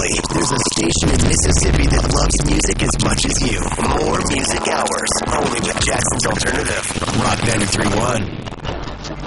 Finally, there's a station in Mississippi that loves music as much as you. More Music Hours, only with Jackson's Alternative. Rock 93.1.